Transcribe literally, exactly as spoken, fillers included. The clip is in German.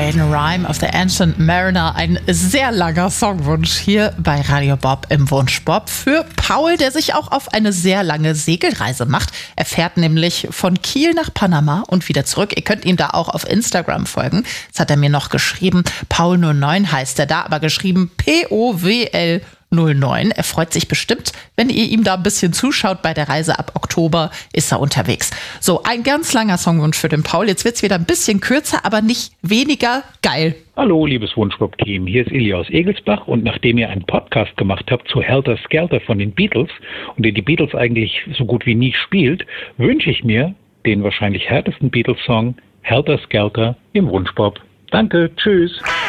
Maiden Rhyme of the Ancient Mariner. Ein sehr langer Songwunsch hier bei Radio Bob im Wunschbob für Paul, der sich auch auf eine sehr lange Segelreise macht. Er fährt nämlich von Kiel nach Panama und wieder zurück. Ihr könnt ihm da auch auf Instagram folgen. Das hat er mir noch geschrieben. Paul null neun heißt er da, aber geschrieben P O W L null neun. Er freut sich bestimmt, wenn ihr ihm da ein bisschen zuschaut. Bei der Reise ab Oktober ist er unterwegs. So, ein ganz langer Songwunsch für den Paul. Jetzt wird's wieder ein bisschen kürzer, aber nicht weniger geil. Hallo, liebes Wunschbob-Team. Hier ist Ilja aus Egelsbach. Und nachdem ihr einen Podcast gemacht habt zu Helter Skelter von den Beatles und ihr die Beatles eigentlich so gut wie nie spielt, wünsche ich mir den wahrscheinlich härtesten Beatles-Song Helter Skelter im Wunschbob. Danke, tschüss.